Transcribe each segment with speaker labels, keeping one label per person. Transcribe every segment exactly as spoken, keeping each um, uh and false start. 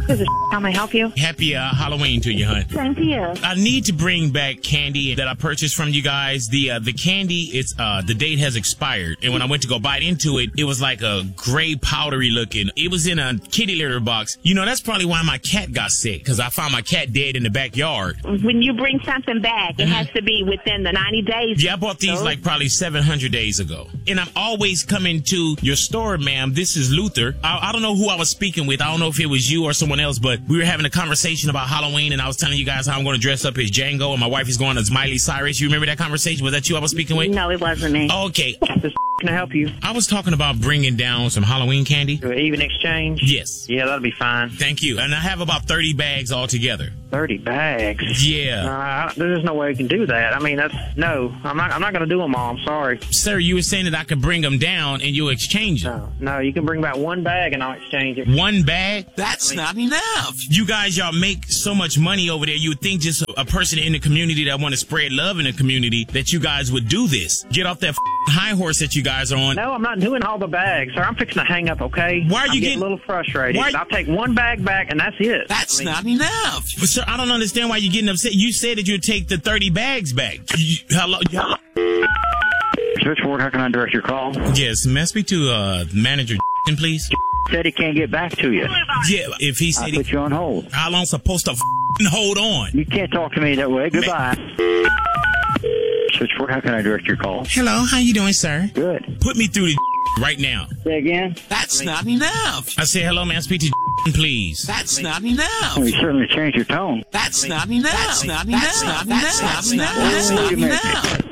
Speaker 1: This is how may I help you?
Speaker 2: Happy uh, Halloween to you, hon.
Speaker 1: Same to you.
Speaker 2: I need to bring back candy that I purchased from you guys. The uh, the candy, it's uh, the date has expired. And when I went to go bite into it, it was like a gray powdery looking. It was in a kitty litter box. You know, that's probably why my cat got sick, because I found my cat dead in the backyard.
Speaker 1: When you bring something back, it mm-hmm. has to be within the ninety days.
Speaker 2: Yeah, I bought these so? like probably seven hundred days ago. And I'm always coming to your store, ma'am. This is Luther. I, I don't know who I was speaking with. I don't know if it was you or someone else, but we were having a conversation about Halloween, and I was telling you guys how I'm going to dress up as Django, and my wife is going as Miley Cyrus. You remember that conversation? Was that you I was speaking with?
Speaker 1: No, it wasn't me.
Speaker 2: Okay.
Speaker 3: Can I help you?
Speaker 2: I was talking about bringing down some Halloween candy.
Speaker 3: Even exchange?
Speaker 2: Yes.
Speaker 3: Yeah, that'll be fine.
Speaker 2: Thank you. And I have about thirty bags altogether.
Speaker 3: thirty bags?
Speaker 2: Yeah.
Speaker 3: Uh, there's no way we can do that. I mean, that's, no, I'm not, I'm not going to do them all. I'm sorry.
Speaker 2: Sir, you were saying that I could bring them down and you'll exchange them.
Speaker 3: No, no, you can bring back one bag and I'll exchange it.
Speaker 2: One bag?
Speaker 4: That's not enough.
Speaker 2: You guys, y'all make so much money over there. You would think just a, a person in the community that want to spread love in the community that you guys would do this. Get off that high horse that you guys are on.
Speaker 3: No, I'm not doing all the bags, sir. I'm fixing to hang up, okay?
Speaker 2: Why are you
Speaker 3: I'm
Speaker 2: getting,
Speaker 3: getting a little frustrated?
Speaker 2: Why...
Speaker 3: I'll take one bag back and that's it.
Speaker 4: That's
Speaker 3: I mean,
Speaker 4: not enough.
Speaker 2: But sir, I don't understand why you're getting upset. You said that you'd take the thirty bags back. You, hello? hello?
Speaker 3: Switchboard, how can I direct your call?
Speaker 2: Yes, may I speak to uh, manager, please?
Speaker 3: Said he can't get back to you.
Speaker 2: Yeah, if he said
Speaker 3: I
Speaker 2: he...
Speaker 3: put you on hold.
Speaker 2: How long supposed to hold on?
Speaker 3: You can't talk to me that way. Goodbye. Switchboard, how can I direct your call?
Speaker 2: Hello, how you doing, sir?
Speaker 3: Good.
Speaker 2: Put me through the right now.
Speaker 3: Say again?
Speaker 4: That's not enough.
Speaker 2: I say, hello, man, I speak to please.
Speaker 4: That's not enough.
Speaker 3: Well, you certainly changed your tone.
Speaker 4: That's not enough. That's not enough. That's not enough. That's not enough. That's not enough.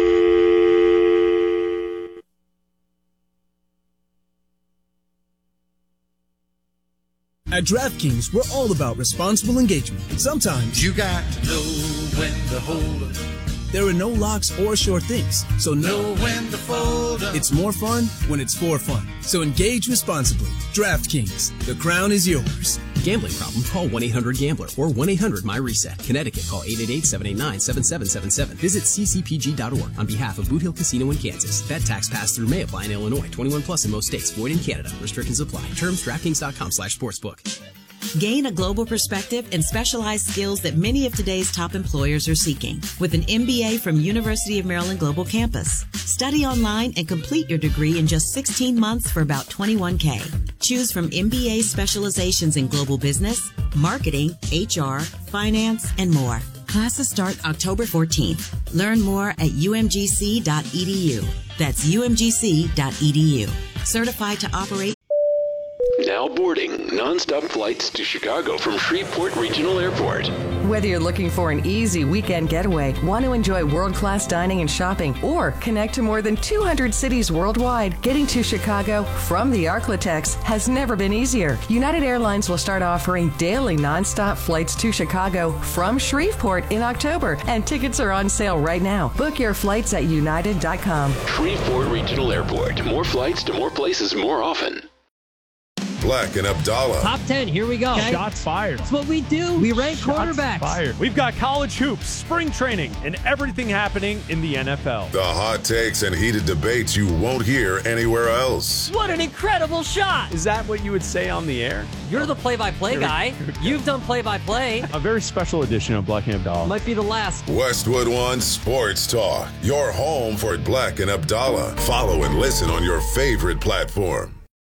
Speaker 5: At DraftKings, we're all about responsible engagement. Sometimes
Speaker 6: you got to know when to hold up.
Speaker 5: There are no locks or sure things, so
Speaker 6: know when to fold up.
Speaker 5: It's more fun when it's for fun. So engage responsibly. DraftKings, the crown is yours.
Speaker 7: Gambling problem? Call one eight hundred gambler or one eight hundred my reset. Connecticut, call eight eight eight, seven eight nine, seven seven seven seven. Visit c c p g dot org on behalf of Boot Hill Casino in Kansas. That tax pass-through may apply in Illinois. twenty-one plus in most states. Void in Canada. Restrictions apply. Terms DraftKings.com slash sportsbook.
Speaker 8: Gain a global perspective and specialized skills that many of today's top employers are seeking with an M B A from University of Maryland Global Campus. Study online and complete your degree in just sixteen months for about twenty-one K. Choose from M B A specializations in global business, marketing, H R, finance, and more. Classes start October fourteenth. Learn more at u m g c dot e d u. That's u m g c dot e d u. Certified to operate.
Speaker 9: Now boarding nonstop flights to Chicago from Shreveport Regional Airport.
Speaker 10: Whether you're looking for an easy weekend getaway, want to enjoy world-class dining and shopping, or connect to more than two hundred cities worldwide, getting to Chicago from the Arklatex has never been easier. United Airlines will start offering daily nonstop flights to Chicago from Shreveport in October, and tickets are on sale right now. Book your flights at united dot com.
Speaker 9: Shreveport Regional Airport. More flights to more places more often.
Speaker 11: Black and Abdallah.
Speaker 12: Top ten, here we go.
Speaker 13: Okay. Shots fired.
Speaker 12: That's what we do. We rank
Speaker 13: Shots
Speaker 12: quarterbacks.
Speaker 13: Fired. We've got college hoops, spring training, and everything happening in the N F L.
Speaker 11: The hot takes and heated debates you won't hear anywhere else.
Speaker 12: What an incredible shot.
Speaker 13: Is that what you would say on the air?
Speaker 12: You're the play-by-play guy. You've done play-by-play.
Speaker 13: A very special edition of Black and Abdallah.
Speaker 12: Might be the last.
Speaker 11: Westwood One Sports Talk. Your home for Black and Abdallah. Follow and listen on your favorite platform.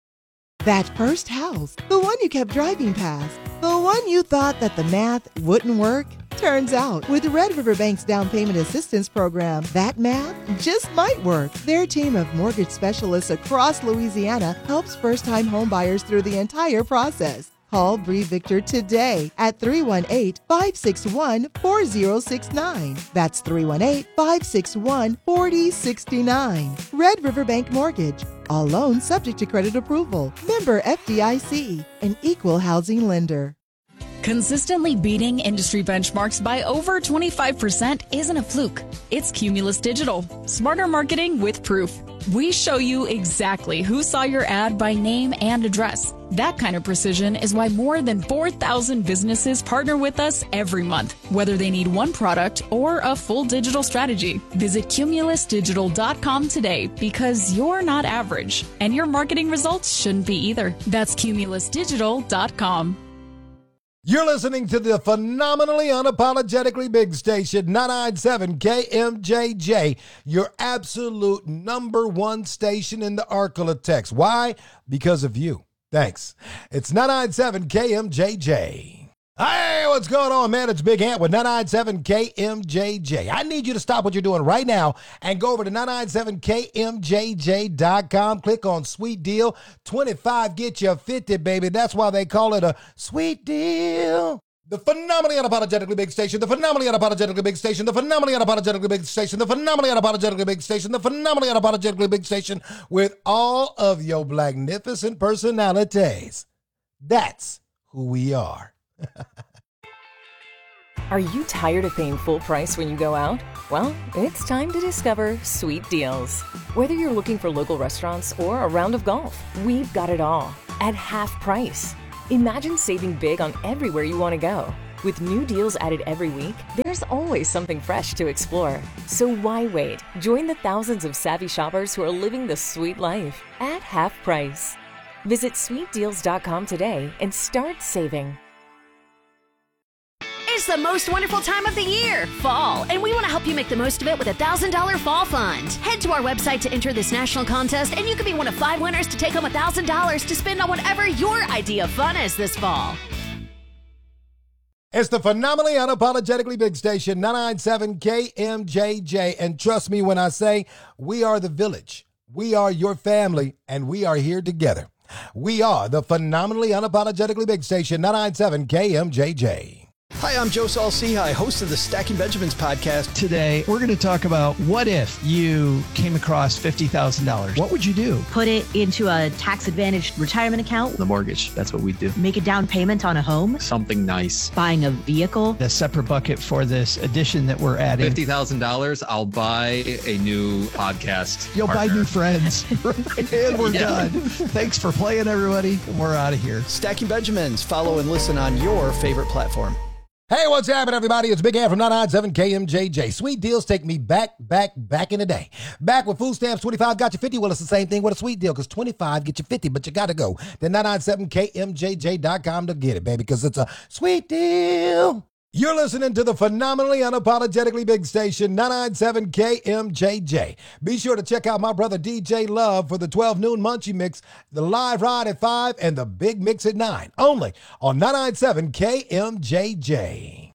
Speaker 14: That first house, the one you kept driving past, the one you thought that the math wouldn't work. Turns out, with Red River Bank's down payment assistance program, that math just might work. Their team of mortgage specialists across Louisiana helps first-time homebuyers through the entire process. Call Bree Victor today at three one eight, five six one, four zero six nine. That's three one eight, five six one, four zero six nine. Red River Bank Mortgage. All loans subject to credit approval. Member F D I C, an equal housing lender.
Speaker 15: Consistently beating industry benchmarks by over twenty-five percent isn't a fluke. It's Cumulus Digital. Smarter marketing with proof. We show you exactly who saw your ad by name and address. That kind of precision is why more than four thousand businesses partner with us every month, whether they need one product or a full digital strategy. Visit cumulus digital dot com today because you're not average, and your marketing results shouldn't be either. That's cumulus digital dot com.
Speaker 16: You're listening to the phenomenally unapologetically big station, nine ninety-seven K M J J, your absolute number one station in the Arklatex. Why? Because of you. Thanks. It's nine ninety-seven K M J J. Hey, what's going on, man? It's Big Ant with nine ninety-seven K M J J. I need you to stop what you're doing right now and go over to nine ninety-seven K M J J dot com. Click on Sweet Deal. twenty-five get you fifty, baby. That's why they call it a sweet deal. The phenomenally unapologetically big station, the phenomenally unapologetically big station, the phenomenally unapologetically big station, the phenomenally unapologetically big station, the phenomenally unapologetically big station with all of your magnificent personalities. That's who we are.
Speaker 17: Are you tired of paying full price when you go out? Well, it's time to discover Sweet Deals. Whether you're looking for local restaurants or a round of golf, we've got it all at half price. Imagine saving big on everywhere you want to go. With new deals added every week, there's always something fresh to explore. So why wait? Join the thousands of savvy shoppers who are living the sweet life at half price. Visit sweet deals dot com today and start saving.
Speaker 18: It's the most wonderful time of the year, fall, and we want to help you make the most of it with a one thousand dollars Fall Fund. Head to our website to enter this national contest, and you could be one of five winners to take home one thousand dollars to spend on whatever your idea of fun is this fall.
Speaker 16: It's the phenomenally unapologetically big station, nine ninety-seven K M J J, and trust me when I say we are the village. We are your family, and we are here together. We are the phenomenally unapologetically big station, nine ninety-seven K M J J.
Speaker 19: Hi, I'm Joe Saul-Sehy, host of the Stacking Benjamins podcast.
Speaker 20: Today, we're going to talk about what if you came across fifty thousand dollars? What would you do?
Speaker 21: Put it into a tax-advantaged retirement account.
Speaker 22: The mortgage, that's what we do.
Speaker 21: Make a down payment on a home.
Speaker 22: Something nice.
Speaker 21: Buying a vehicle.
Speaker 20: A separate bucket for this addition that we're adding.
Speaker 22: fifty thousand dollars, I'll buy a new podcast
Speaker 20: You'll
Speaker 22: partner.
Speaker 20: buy new friends. And we're yeah. done. Thanks for playing, everybody. We're out of here.
Speaker 19: Stacking Benjamins. Follow and listen on your favorite platform.
Speaker 16: Hey, what's happening, everybody? It's Big Ant from nine ninety-seven K M J J. Sweet deals take me back, back, back in the day. Back with food stamps, twenty-five got you fifty. Well, it's the same thing with a sweet deal because twenty-five get you fifty, but you got to go to nine ninety-seven K M J J dot com to get it, baby, because it's a sweet deal. You're listening to the phenomenally unapologetically big station, nine ninety-seven K M J J. Be sure to check out my brother D J Love for the twelve noon Munchie Mix, the live ride at five, and the big mix at nine. Only on nine ninety-seven K M J J.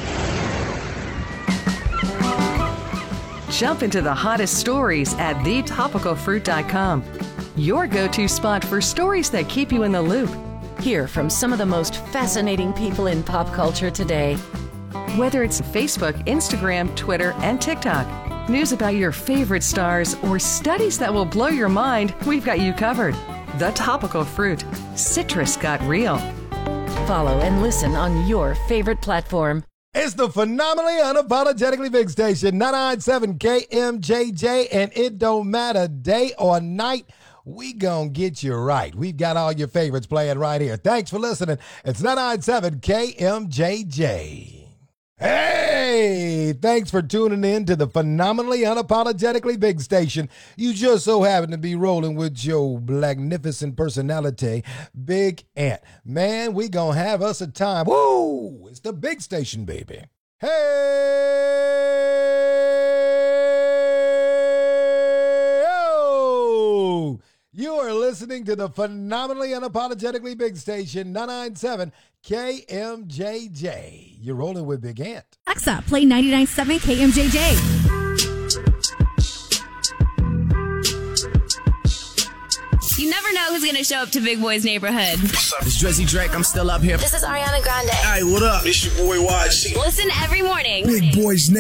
Speaker 10: Jump into the hottest stories at the topical fruit dot com. Your go-to spot for stories that keep you in the loop.
Speaker 17: Hear from some of the most fascinating people in pop culture today.
Speaker 10: Whether it's Facebook, Instagram, Twitter, and TikTok, news about your favorite stars, or studies that will blow your mind, we've got you covered. The Topical Fruit. Citrus got real.
Speaker 17: Follow and listen on your favorite platform.
Speaker 16: It's the phenomenally unapologetically big station, nine ninety-seven K M J J, and it don't matter day or night. We gonna get you right. We've got all your favorites playing right here. Thanks for listening. It's nine ninety-seven K M J J. Hey, thanks for tuning in to the phenomenally unapologetically big station. You just so happen to be rolling with your magnificent personality, Big Ant. Man, we gonna have us a time. Woo! It's the big station, baby. Hey! Oh! You are listening to the phenomenally unapologetically big station, nine ninety-seven K M J J. You're rolling with Big Ant.
Speaker 23: Alexa, play ninety-nine point seven K M J J.
Speaker 24: You never know who's going to show up to Big Boy's neighborhood.
Speaker 25: What's up? It's Drizzy Drake. I'm still up here.
Speaker 24: This is Ariana Grande.
Speaker 25: Hey, what up? It's your boy Y G.
Speaker 24: Listen every morning.
Speaker 25: Big Boy's neighborhood.